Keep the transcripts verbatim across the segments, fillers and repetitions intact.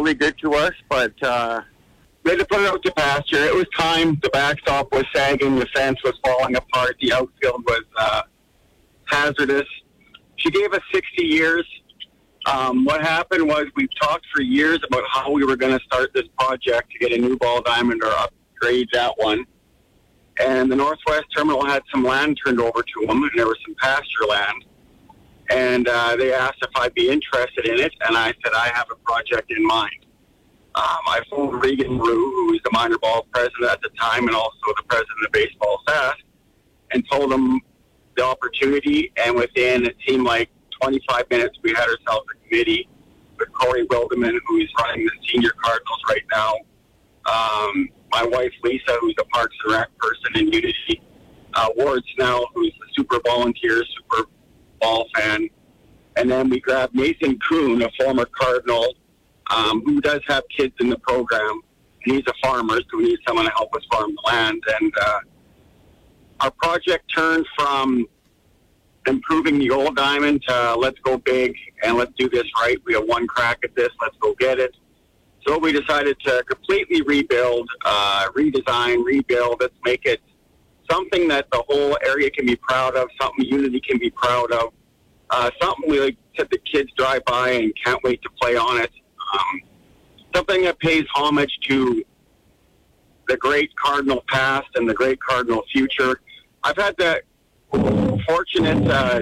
really good to us, but uh, we had to put it out to pasture. It was time. The backstop was sagging. The fence was falling apart. The outfield was uh, hazardous. She gave us sixty years. Um, what happened was we've talked for years about how we were going to start this project to get a new ball diamond or upgrade that one. And the Northwest Terminal had some land turned over to them, and there was some pasture land. And uh, they asked if I'd be interested in it, and I said I have a project in mind. Um, I phoned Regan Rue, who was the minor ball president at the time and also the president of Baseball Sask, and told him the opportunity, and within, it seemed like twenty-five minutes, we had ourselves a committee with Corey Wilderman, who's running the senior Cardinals right now. Um, my wife, Lisa, who's a Parks and Rec person in Unity. Uh, Ward Snell, who's a super volunteer, super ball fan. And then we grabbed Nathan Kuhn, a former Cardinal, um, who does have kids in the program. And he's a farmer, so we need someone to help us farm the land. And uh, our project turned from improving the old diamond to uh, let's go big and let's do this right. We have one crack at this. Let's go get it. So we decided to completely rebuild, uh, redesign, rebuild. Let's make it something that the whole area can be proud of, something Unity can be proud of, uh, something we like that the kids drive by and can't wait to play on it. Um, something that pays homage to the great Cardinal past and the great Cardinal future. I've had the fortunate, uh,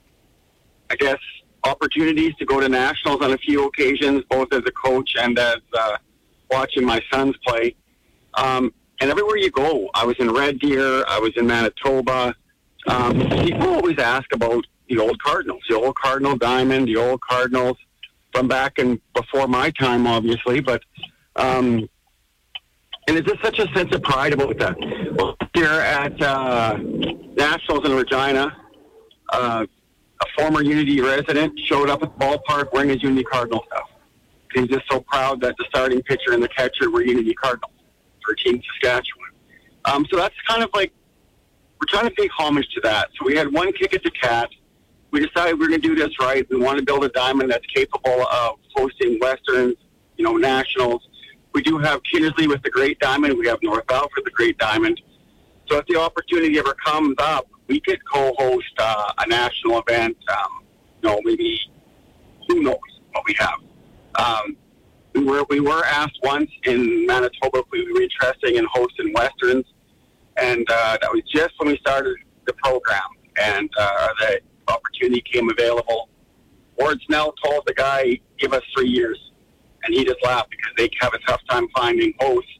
I guess, opportunities to go to nationals on a few occasions, both as a coach and as uh, watching my sons play. Um, and everywhere you go, I was in Red Deer, I was in Manitoba. Um, people always ask about the old Cardinals, the old Cardinal Diamond, the old Cardinals from back and before my time, obviously. But um, and it's just such a sense of pride about that. Well, here at uh, Nationals in Regina, uh, a former Unity resident showed up at the ballpark wearing his Unity Cardinal stuff. He's just so proud that the starting pitcher and the catcher were Unity Cardinals for Team Saskatchewan. Um, so that's kind of like, we're trying to pay homage to that. So we had one kick at the cat. We decided we we're going to do this right. We want to build a diamond that's capable of hosting Westerns, you know, nationals. We do have Kinnersley with the Great Diamond. We have North Alfred, the Great Diamond. So if the opportunity ever comes up, we could co-host uh, a national event. Um, you know, maybe who knows what we have. Um, we were we were asked once in Manitoba if we would be interested in hosting Westerns, and uh, that was just when we started the program, and uh, the opportunity came available. Ward Snell told the guy, "Give us three years," and he just laughed because they have a tough time finding hosts.